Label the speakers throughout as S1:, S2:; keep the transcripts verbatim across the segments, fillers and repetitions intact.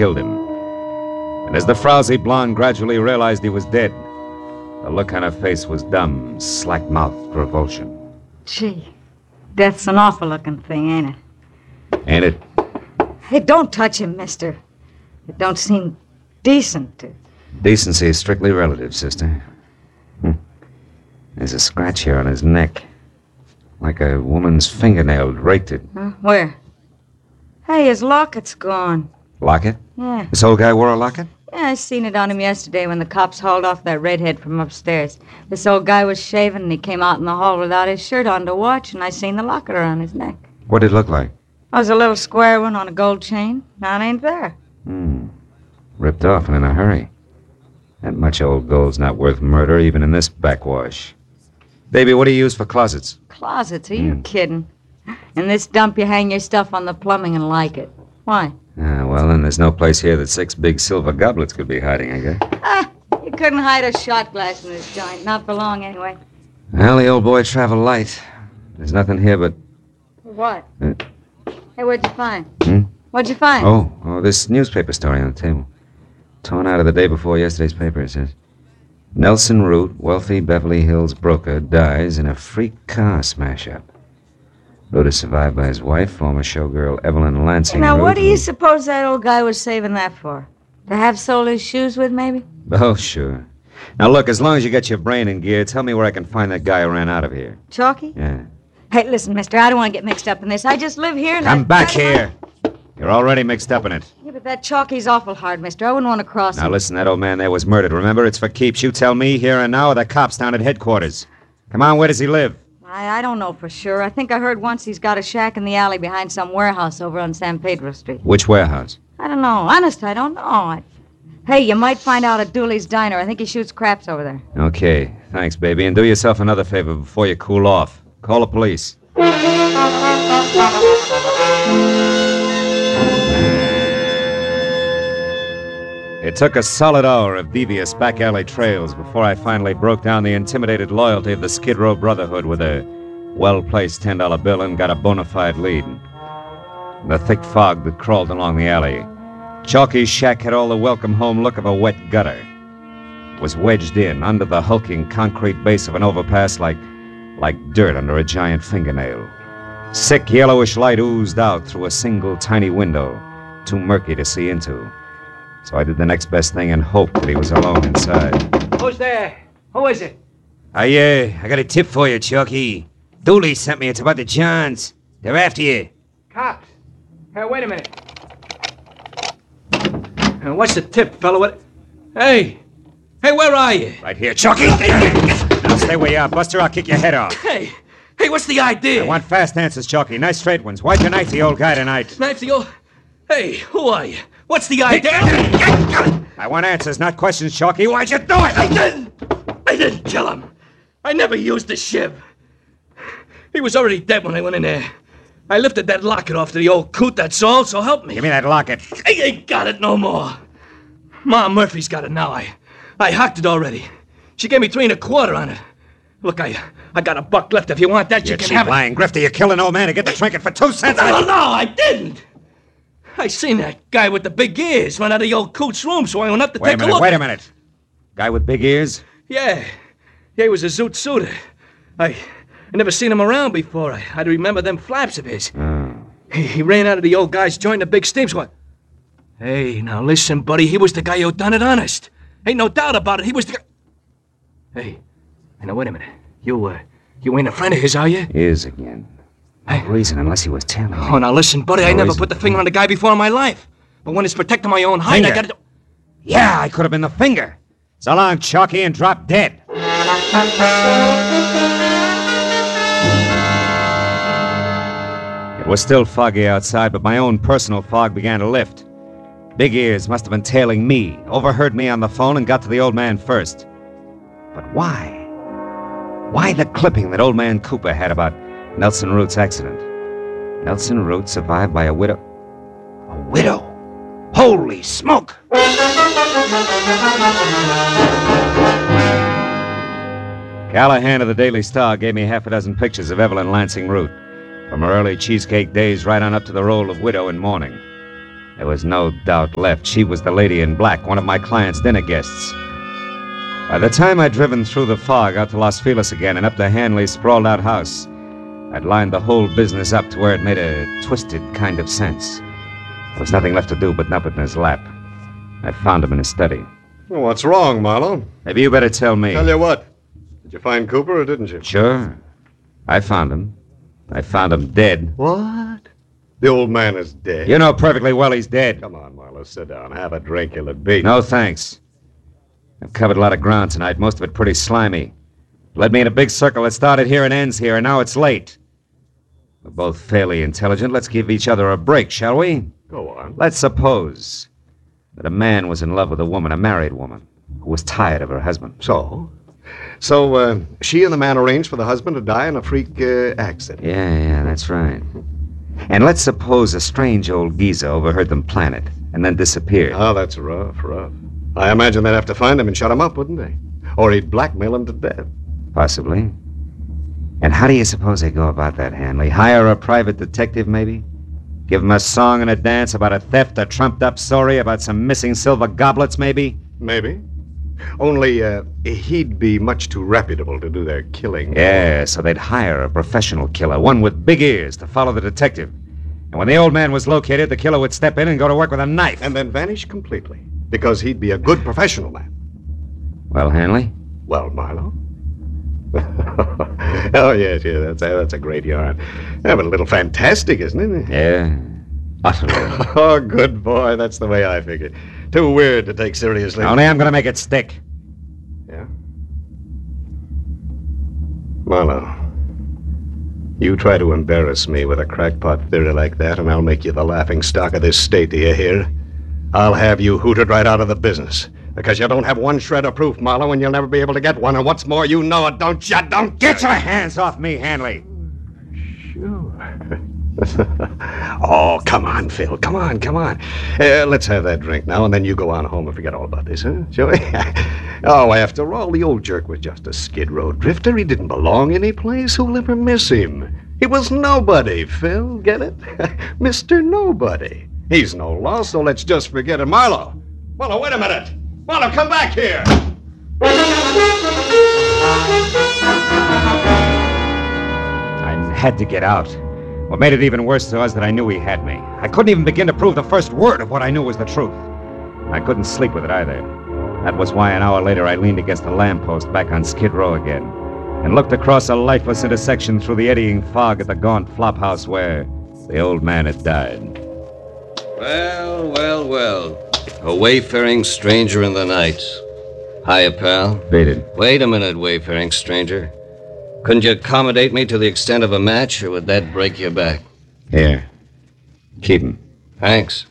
S1: killed him. And as the frowsy blonde gradually realized he was dead, the look on her face was dumb, slack-mouthed revulsion.
S2: Gee, death's an awful-looking thing, ain't it?
S1: Ain't it?
S2: Hey, don't touch him, mister. It don't seem decent to...
S1: Decency is strictly relative, sister. Hm. There's a scratch here on his neck. Like a woman's fingernail raked it.
S2: Huh? Where? Hey, his locket's gone.
S1: Locket?
S2: Yeah.
S1: This old guy wore a locket?
S2: Yeah, I seen it on him yesterday when the cops hauled off that redhead from upstairs. This old guy was shaving, and he came out in the hall without his shirt on to watch, and I seen the locket around his neck.
S1: What did it look like?
S2: It was a little square one on a gold chain. Now it ain't there.
S1: Hmm. Ripped off and in a hurry. That much old gold's not worth murder, even in this backwash. Baby, what do you use for closets?
S2: Closets? Are you mm. kidding? In this dump, you hang your stuff on the plumbing and like it. Why?
S1: Ah, well, then there's no place here that six big silver goblets could be hiding, I guess.
S2: Ah, you couldn't hide a shot glass in this joint. Not for long, anyway.
S1: Well, the old boy traveled light. There's nothing here but...
S2: What? Uh, hey, what'd you find?
S1: Hmm?
S2: What'd you find?
S1: Oh, oh, this newspaper story on the table. Torn out of the day before yesterday's paper, it says. Nelson Root, wealthy Beverly Hills broker, dies in a freak car smash-up. Root is survived by his wife, former showgirl Evelyn Lansing
S2: Now,
S1: Root,
S2: what do you
S1: who...
S2: suppose that old guy was saving that for? To have sold his shoes with, maybe?
S1: Oh, sure. Now, look, as long as you get your brain in gear, tell me where I can find that guy who ran out of here.
S2: Chalky?
S1: Yeah.
S2: Hey, listen, mister, I don't want to get mixed up in this. I just live here and...
S1: Come
S2: I...
S1: back here. You're already mixed up in it.
S2: Yeah, but that Chalky's awful hard, mister. I wouldn't want to cross
S1: Now,
S2: him.
S1: listen, that old man there was murdered. Remember, it's for keeps. You tell me here and now or the cops down at headquarters. Come on, where does he live?
S2: I, I don't know for sure. I think I heard once he's got a shack in the alley behind some warehouse over on San Pedro Street.
S1: Which warehouse?
S2: I don't know. Honest, I don't know. I... Hey, you might find out at Dooley's Diner. I think he shoots craps over there.
S1: Okay. Thanks, baby. And do yourself another favor before you cool off. Call the police. It took a solid hour of devious back alley trails before I finally broke down the intimidated loyalty of the Skid Row Brotherhood with a well-placed ten dollar bill and got a bona fide lead. The thick fog that crawled along the alley. Chalky's shack had all the welcome home look of a wet gutter. It was wedged in under the hulking concrete base of an overpass like, like dirt under a giant fingernail. Sick yellowish light oozed out through a single tiny window, too murky to see into. So I did the next best thing and hoped that he was alone inside.
S3: Who's there? Who is it?
S4: I, uh, I got a tip for you, Chalky. Dooley sent me. It's about the Johns. They're after you.
S3: Cops. Hey, wait a minute. Uh, what's the tip, fella? What? Hey. Hey, where are you?
S1: Right here, Chalky. Now stay where you are, Buster. I'll kick your head off.
S3: Hey. Hey, what's the idea?
S1: I want fast answers, Chalky. Nice straight ones. Why'd you knife the old guy tonight?
S3: Knife the old... Hey, who are you? What's the idea?
S1: I want answers, not questions, Chalky. Why'd you do it?
S3: I didn't. I didn't kill him. I never used the shiv. He was already dead when I went in there. I lifted that locket off to the old coot, that's all, so help me.
S1: Give me that locket.
S3: I ain't got it no more. Ma Murphy's got it now. I I hocked it already. She gave me three and a quarter on it. Look, I I got a buck left. If you want that, you,
S1: you
S3: can
S1: cheap
S3: have it.
S1: lying grifter. You killed an old man to get the trinket for two cents.
S3: No, no, I didn't. I seen that guy with the big ears run out of the old coot's room, so I went up to
S1: wait
S3: take
S1: a minute,
S3: a look.
S1: Wait a minute. Guy with big ears?
S3: Yeah. Yeah, he was a zoot suitor. I, I never seen him around before. I, I'd remember them flaps of his.
S1: Oh.
S3: He, he ran out of the old guy's joint in a big steam squad. Hey, now listen, buddy. He was the guy who done it honest. Ain't no doubt about it. He was the guy... Hey, hey, now wait a minute. You, uh, you ain't a friend of his, are you?
S1: Is again. No
S3: Hey.
S1: reason unless he was telling me.
S3: Oh, now listen, buddy.
S1: No
S3: I never
S1: reason.
S3: put the finger on the guy before in my life. But when it's protecting my own hide,
S1: Finger?
S3: I gotta do...
S1: Yeah, I could have been the finger. So long, Chalky, and drop dead. It was still foggy outside, but my own personal fog began to lift. Big Ears must have been tailing me, overheard me on the phone, and got to the old man first. But why? Why the clipping that old man Cooper had about Nelson Root's accident? Nelson Root survived by a widow. A widow? Holy smoke! Callahan of the Daily Star gave me half a dozen pictures of Evelyn Lansing Root, from her early cheesecake days right on up to the role of widow in mourning. There was no doubt left. She was the lady in black, one of my client's dinner guests. By the time I'd driven through the fog out to Los Feliz again and up to Hanley's sprawled-out house, I'd lined the whole business up to where it made a twisted kind of sense. There was nothing left to do but nub it in his lap. I found him in his study.
S5: Well, what's wrong, Marlowe?
S1: Maybe you better tell me.
S5: Tell you what. Did you find Cooper or didn't you?
S1: Sure. I found him. I found him dead.
S5: What? The old man is dead.
S1: You know perfectly well he's dead.
S5: Come on, Marlowe, sit down. Have a drink, you'll it be.
S1: No, thanks. I've covered a lot of ground tonight, most of it pretty slimy. Led me in a big circle that started here and ends here, and now it's late. We're both fairly intelligent. Let's give each other a break, shall we?
S5: Go on.
S1: Let's suppose that a man was in love with a woman, a married woman, who was tired of her husband.
S5: So? So, uh, she and the man arranged for the husband to die in a freak uh, accident.
S1: Yeah, yeah, that's right. And let's suppose a strange old geezer overheard them plan it and then disappeared.
S5: Oh, that's rough, rough. I imagine they'd have to find him and shut him up, wouldn't they? Or he'd blackmail him to death.
S1: Possibly. And how do you suppose they go about that, Hanley? Hire a private detective, maybe? Give him a song and a dance about a theft, a trumped-up story about some missing silver goblets, maybe?
S5: Maybe. Only, uh, he'd be much too reputable to do their killing.
S1: Yeah, so they'd hire a professional killer, one with big ears, to follow the detective. And when the old man was located, the killer would step in and go to work with a knife.
S5: And then vanish completely, because he'd be a good professional man.
S1: Well, Hanley?
S5: Well, Marlowe? Oh, yes, yes, that's, that's a great yarn. Yeah, but a little fantastic, isn't it?
S1: Yeah, utterly.
S5: Oh, good boy. That's the way I figured. Too weird to take seriously.
S1: Only I'm going to make it stick.
S5: Yeah? Marlowe, you try to embarrass me with a crackpot theory like that, and I'll make you the laughing stock of this state, do you hear? I'll have you hooted right out of the business. Because you don't have one shred of proof, Marlowe, and you'll never be able to get one. And what's more, you know it, don't you? Don't
S1: Get your hands off me, Hanley.
S5: Sure. Oh, come on, Phil. Come on, come on. Uh, let's have that drink now, and then you go on home and forget all about this, huh? Shall we? Oh, after all, the old jerk was just a Skid Row drifter. He didn't belong any place. Who'll ever miss him? He was nobody, Phil. Get it? Mister Nobody. He's no loss, so let's just forget it. Marlowe. Marlowe, wait a minute. Marlowe, come back here.
S1: I had to get out. What made it even worse was that I knew he had me. I couldn't even begin to prove the first word of what I knew was the truth. I couldn't sleep with it either. That was why an hour later I leaned against a lamppost back on Skid Row again and looked across a lifeless intersection through the eddying fog at the gaunt flophouse where the old man had died.
S6: Well, well, well. A wayfaring stranger in the night. Hiya, pal.
S1: Beat it.
S6: Wait a minute, wayfaring stranger. Couldn't you accommodate me to the extent of a match, or would that break your back?
S1: Here. Keep him.
S6: Thanks.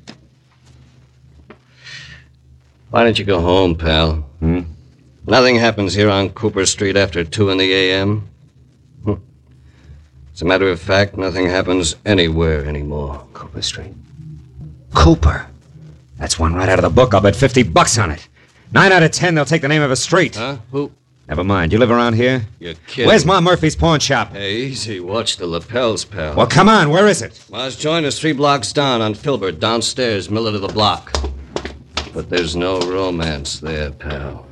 S6: Why don't you go home, pal?
S1: Hmm?
S6: Nothing happens here on Cooper Street after two in the a m. Hm. As a matter of fact, nothing happens anywhere anymore.
S1: Cooper Street. Cooper. That's one right out of the book. I'll bet fifty bucks on it. Nine out of ten, they'll take the name of a street.
S6: Huh? Who?
S1: Never mind. You live around here?
S6: You're kidding.
S1: Where's Ma Murphy's pawn shop?
S6: Hey, easy. Watch the lapels, pal.
S1: Well, come on. Where is it?
S6: Ma's joined us three blocks down on Filbert, downstairs, middle of the block. But there's no romance there, pal.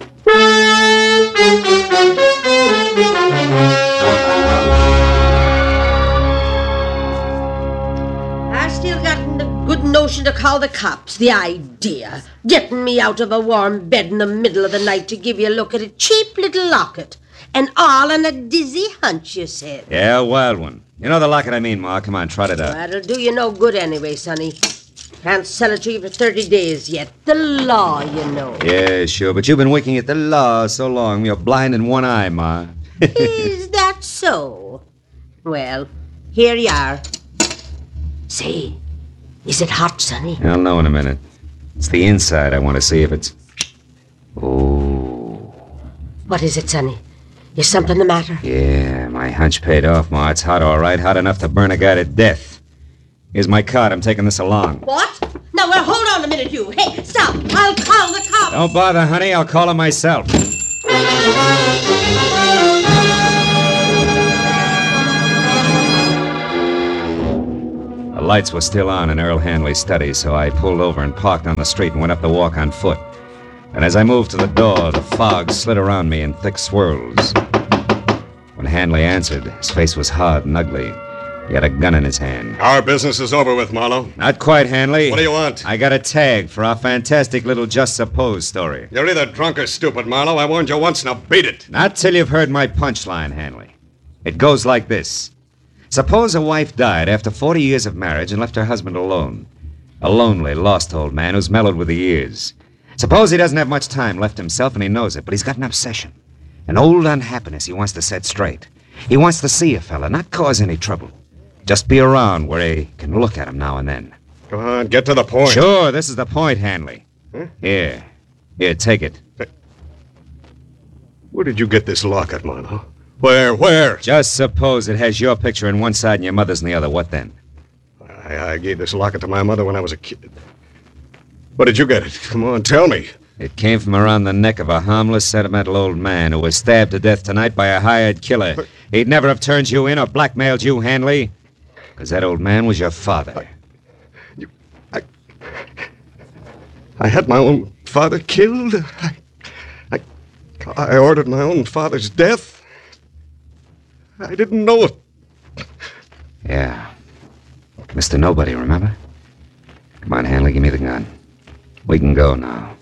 S7: I still got the good notion to call the cops. The idea. Getting me out of a warm bed in the middle of the night to give you a look at a cheap little locket. And all on a dizzy hunch, you said.
S1: Yeah, a wild one. You know the locket I mean, Ma. Come on, trot it out.
S7: That'll do you no good anyway, sonny. Can't sell it to you for thirty days yet. The law, you know.
S1: Yeah, sure, but you've been winking at the law so long, you're blind in one eye, Ma.
S7: Is that so? Well, here you are. Say, is it hot, sonny?
S1: I'll know in a minute. It's the inside I want to see if it's... Oh.
S7: What is it, sonny? Is something the matter?
S1: Yeah, my hunch paid off, Ma. It's hot, all right. Hot enough to burn a guy to death. Here's my card. I'm taking this along.
S7: What? Now, well, hold on a minute, you. Hey, stop. I'll call the cops.
S1: Don't bother, honey. I'll call him myself. A lights were still on in Earl Hanley's study, so I pulled over and parked on the street and went up the walk on foot. And as I moved to the door, the fog slid around me in thick swirls. When Hanley answered, his face was hard and ugly. He had a gun in his hand.
S5: Our business is over with, Marlowe.
S1: Not quite, Hanley.
S5: What do you want?
S1: I got a tag for our fantastic little Just Suppose story.
S5: You're either drunk or stupid, Marlowe. I warned you once, now beat it.
S1: Not till you've heard my punchline, Hanley. It goes like this. Suppose a wife died after forty years of marriage and left her husband alone. A lonely, lost old man who's mellowed with the years. Suppose he doesn't have much time left himself and he knows it, but he's got an obsession. An old unhappiness he wants to set straight. He wants to see a fella, not cause any trouble. Just be around where he can look at him now and then.
S5: Come on, get to the point.
S1: Sure, this is the point, Hanley.
S5: Huh?
S1: Here. Here, take it.
S5: Where did you get this locket, Marlowe? Where, where?
S1: Just suppose it has your picture on one side and your mother's on the other. What then?
S5: I, I gave this locket to my mother when I was a kid. Where did you get it? Come on, tell me.
S1: It came from around the neck of a harmless, sentimental old man who was stabbed to death tonight by a hired killer. But he'd never have turned you in or blackmailed you, Hanley. Because that old man was your father.
S5: I, you, I, I had my own father killed. I, I, I ordered my own father's death. I didn't know it.
S1: Yeah. Mister Nobody, remember? Come on, Hanley, give me the gun. We can go now.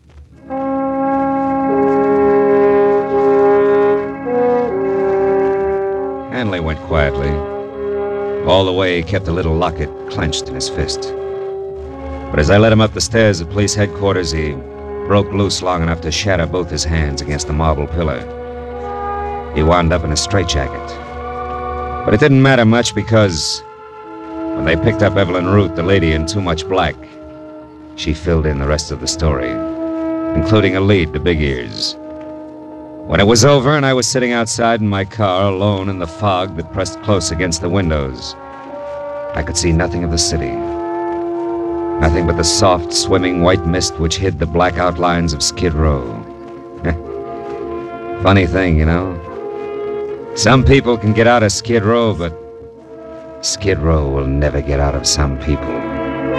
S1: Hanley went quietly. All the way, he kept the little locket clenched in his fist. But as I led him up the stairs at police headquarters, he broke loose long enough to shatter both his hands against the marble pillar. He wound up in a straitjacket. But it didn't matter much because when they picked up Evelyn Root, the lady in Too Much Black, she filled in the rest of the story, including a lead to Big Ears. When it was over and I was sitting outside in my car alone in the fog that pressed close against the windows, I could see nothing of the city. Nothing but the soft, swimming white mist which hid the black outlines of Skid Row. Funny thing, you know. Some people can get out of Skid Row, but Skid Row will never get out of some people.